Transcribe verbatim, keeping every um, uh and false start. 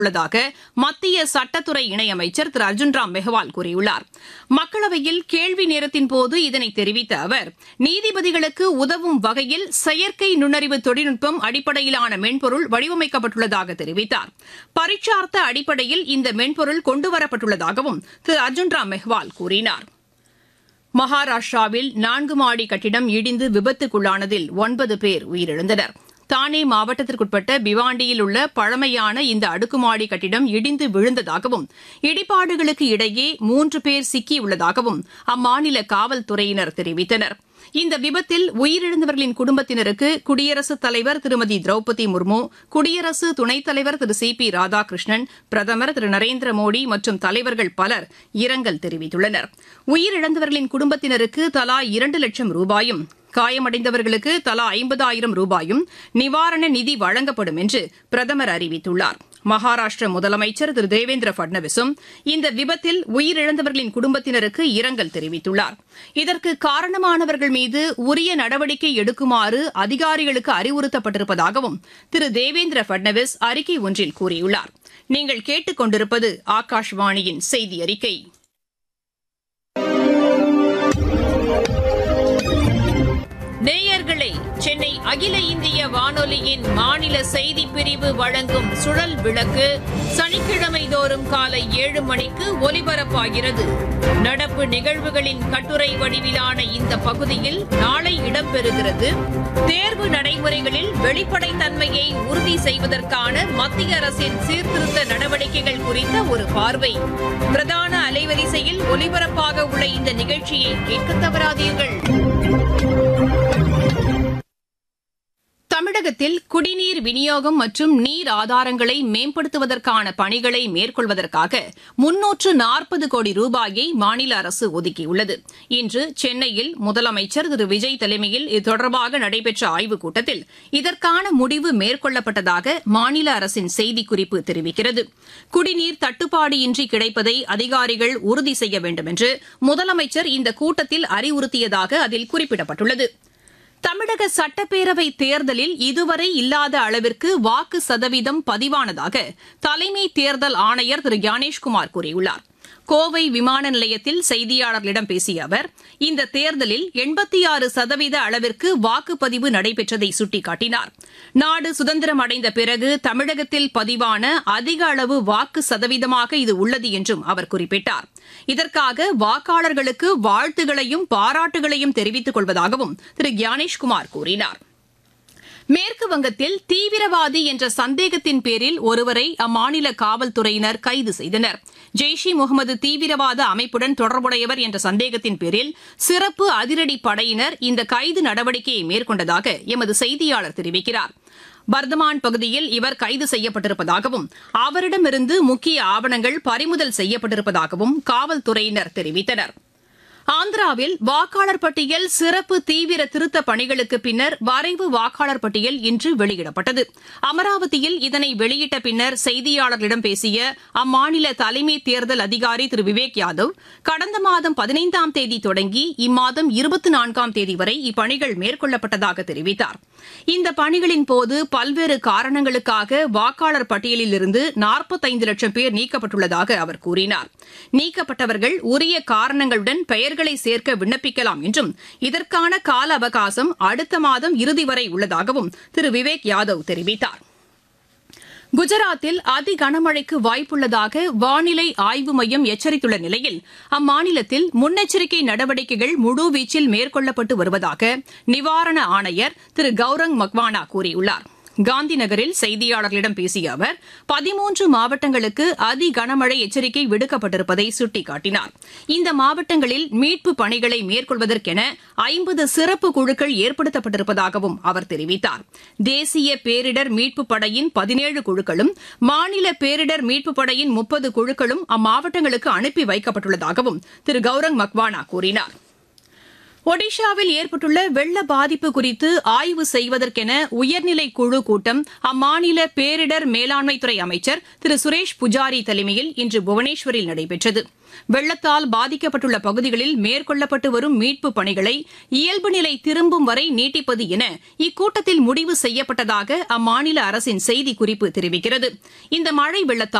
உள்ளதாக மத்திய சட்டத்துறை இணையமைச்சர் திரு அர்ஜுன் ராம் மெஹ்வால் கூறியுள்ளார். மக்களவையில் கேள்வி நேரத்தின்போது இதனை தெரிவித்த அவர், நீதிபதிகளுக்கு உதவும் வகையில் செயற்கை நுண்ணறிவு தொழில்நுட்பம் அடிப்படையிலான மென்பொருள் வடிவமைக்கப்பட்டுள்ளதாக தெரிவித்தார். பரீட்சார்த்த அடிப்படையில் இந்த மென்பொருள் கொண்டுவரப்பட்டுள்ளதாகவும் திரு அர்ஜுன் ராம் மெஹ்வால் கூறினார். மகாராஷ்டிராவில் நான்கு மாடி கட்டிடம் இடிந்து விபத்துக்குள்ளானதில் ஒன்பது பேர் உயிரிழந்தனர். தானே மாவட்டத்திற்குட்பட்ட பிவாண்டியில் உள்ள பழமையான இந்த அடுக்குமாடி கட்டிடம் இடிந்து விழுந்ததாகவும் இடிபாடுகளுக்கு இடையே மூன்று பேர் சிக்கியுள்ளதாகவும் அம்மாநில காவல்துறையினர் தெரிவித்தனர். இந்த விபத்தில் உயிரிழந்தவர்களின் குடும்பத்தினருக்கு குடியரசுத் தலைவர் திருமதி திரௌபதி முர்மு, குடியரசு துணைத் தலைவர் திரு சி பி ராதாகிருஷ்ணன், பிரதமர் திரு நரேந்திர மோடி மற்றும் தலைவர்கள் பலர் இரங்கல் தெரிவித்துள்ளனர். உயிரிழந்தவர்களின் குடும்பத்தினருக்கு தலா இரண்டு லட்சம் ரூபாயும், காயமடைந்தவர்களுக்கு தலா ஐம்பதாயிரம் ரூபாயும் நிவாரண நிதி வழங்கப்படும் என்று பிரதமர் அறிவித்துள்ளார். மகாராஷ்டிர முதலமைச்சர் திரு தேவேந்திர பட்னவிஸும் இந்த விபத்தில் உயிரிழந்தவர்களின் குடும்பத்தினருக்கு இரங்கல் தெரிவித்துள்ளார். இதற்கு காரணமானவர்கள் மீது உரிய நடவடிக்கை எடுக்குமாறு அதிகாரிகளுக்கு அறிவுறுத்தப்பட்டிருப்பதாகவும் திரு தேவேந்திர பட்னவிஸ் அறிக்கை ஒன்றில் கூறியுள்ளார். நீங்கள் கேட்டுக் கொண்டிருப்பது ஆகாஷ்வாணியின் செய்தி அறிக்கை. நேயர்களே, சென்னை அகில இந்திய வானொலியின் மாநில செய்திப் பிரிவு வழங்கும் சுழல் விளக்கு சனிக்கிழமை தோறும் காலை ஏழு மணிக்கு ஒலிபரப்பாகிறது. நடப்பு நிகழ்வுகளின் கட்டுரை வடிவிலான இந்த பகுதியில் நாளை இடம்பெறுகிறது. தேர்வு நடைமுறைகளில் வெளிப்படைத்தன்மையை உறுதி செய்வதற்கான மத்திய அரசின் சீர்திருத்த நடவடிக்கைகள் குறித்த ஒரு பார்வை. பிரதான அலைவரிசையில் ஒலிபரப்பாக உள்ள இந்த நிகழ்ச்சியை கேட்க தவறாதீர்கள். தமிழகத்தில் குடிநீர் விநியோகம் மற்றும் நீர் ஆதாரங்களை மேம்படுத்துவதற்கான பணிகளை மேற்கொள்வதற்காக முன்னூற்று நாற்பது கோடி ரூபாயை மாநில அரசு ஒதுக்கியுள்ளது. இன்று சென்னையில் முதலமைச்சர் திரு விஜய் தலைமையில் இது தொடர்பாக நடைபெற்ற ஆய்வுக் கூட்டத்தில் இதற்கான முடிவு மேற்கொள்ளப்பட்டதாக மாநில அரசின் செய்திக்குறிப்பு தெரிவிக்கிறது. குடிநீர் தட்டுப்பாடு இன்றி கிடைப்பதை அதிகாரிகள் உறுதி செய்ய வேண்டும் என்று முதலமைச்சர் இந்த கூட்டத்தில் அறிவுறுத்தியதாக அதில் குறிப்பிடப்பட்டுள்ளது. தமிழக சட்டப்பேரவை தேர்தலில் இதுவரை இல்லாத அளவிற்கு வாக்கு சதவீதம் பதிவானதாக தலைமை தேர்தல் ஆணையர் திரு ஞானேஷ்குமார் கூறியுள்ளார். கோவை விமான நிலையத்தில் செய்தியாளர்களிடம் பேசிய அவர், இந்த தேர்தலில் எண்பத்தி ஆறு சதவீத அளவிற்கு வாக்குப்பதிவு நடைபெற்றதை சுட்டிக்காட்டினார். நாடு சுதந்திரம் அடைந்த பிறகு தமிழகத்தில் பதிவான அதிக அளவு வாக்கு சதவீதமாக இது உள்ளது என்றும் அவர் குறிப்பிட்டார். இதற்காக வாக்காளர்களுக்கு வாழ்த்துகளையும் பாராட்டுகளையும் தெரிவித்துக் கொள்வதாகவும் திரு ஞானேஷ்குமார் கூறினார். மேற்கு வங்கத்தில் தீவிரவாதி என்ற சந்தேகத்தின் பேரில் ஒருவரை அம்மாநில காவல்துறையினர் கைது செய்தனர். ஜெய்ஷ் இ முகமது தீவிரவாத அமைப்புடன் தொடர்புடையவர் என்ற சந்தேகத்தின் பேரில் சிறப்பு அதிரடி படையினர் இந்த கைது நடவடிக்கையை மேற்கொண்டதாக எமது செய்தியாளர் தெரிவிக்கிறார். பர்தமான் பகுதியில் இவர் கைது செய்யப்பட்டிருப்பதாகவும் அவரிடமிருந்து முக்கிய ஆவணங்கள் பறிமுதல் செய்யப்பட்டிருப்பதாகவும் காவல்துறையினர் தெரிவித்தனர். ஆந்திராவில் வாக்காளர் பட்டியல் சிறப்பு தீவிர திருத்த பணிகளுக்கு பின்னர் வரைவு வாக்காளர் பட்டியல் இன்று வெளியிடப்பட்டது. அமராவதியில் இதனை வெளியிட்ட பின்னர் செய்தியாளர்களிடம் பேசிய அம்மாநில தலைமை தேர்தல் அதிகாரி திரு விவேக் யாதவ், கடந்த மாதம் பதினைந்தாம் தேதி தொடங்கி இம்மாதம் இருபத்தி நான்காம் தேதி வரை இப்பணிகள் மேற்கொள்ளப்பட்டதாக தெரிவித்தார். இந்த பணிகளின் போது பல்வேறு காரணங்களுக்காக வாக்காளர் பட்டியலில் இருந்து நாற்பத்தைந்து லட்சம் பேர் நீக்கப்பட்டுள்ளதாக அவர் கூறினார். நீக்கப்பட்டவர்கள் உரிய காரணங்களுடன் பெயர்களை சேர்க்க விண்ணப்பிக்கலாம் என்றும் இதற்கான கால அவகாசம் அடுத்த மாதம் இறுதி வரை உள்ளதாகவும் திரு விவேக் யாதவ் தெரிவித்தார். குஜராத்தில் அதி கனமழைக்கு வாய்ப்புள்ளதாக வானிலை ஆய்வு மையம் எச்சரித்துள்ள நிலையில் அம்மாநிலத்தில் முன்னெச்சரிக்கை நடவடிக்கைகள் முழுவீச்சில் மேற்கொள்ளப்பட்டு வருவதாக நிவாரண ஆணையர் திரு கௌரங் மக்வானா கூறியுள்ளார். காந்தி நகரில் செய்தியாளர்களிடம் பேசிய அவர், பதிமூன்று மாவட்டங்களுக்கு அதி கனமழை எச்சரிக்கை விடுக்கப்பட்டிருப்பதை சுட்டிக்காட்டினார். இந்த மாவட்டங்களில் மீட்புப் பணிகளை மேற்கொள்வதற்கென ஐம்பது சிறப்பு குழுக்கள் ஏற்படுத்தப்பட்டிருப்பதாகவும் அவர் தெரிவித்தார். தேசிய பேரிடர் மீட்புப் படையின் பதினேழு குழுக்களும் மாநில பேரிடர் மீட்புப் படையின் முப்பது குழுக்களும் அம்மாவட்டங்களுக்கு அனுப்பி வைக்கப்பட்டுள்ளதாகவும் திரு கௌரங் மக்வானா கூறினார். ஒடிஷாவில் ஏற்பட்டுள்ள வெள்ள பாதிப்பு குறித்து ஆய்வு செய்வதற்கென உயர்நிலை குழு கூட்டம் அம்மாநில பேரிடர் மேலாண்மைத்துறை அமைச்சர் திரு சுரேஷ் புஜாரி தலைமையில் இன்று புவனேஸ்வரில் நடைபெற்றது. வெள்ளத்தால் பாதிக்கப்பட்டுள்ள பகுதிகளில் மேற்கொள்ளப்பட்டு வரும் மீட்புப் பணிகளை இயல்பு நிலை திரும்பும் வரை நீட்டிப்பது என இக்கூட்டத்தில் முடிவு செய்யப்பட்டதாக அம்மாநில அரசின் செய்திக்குறிப்பு தெரிவிக்கிறது. இந்த மழை வெள்ளத்தால்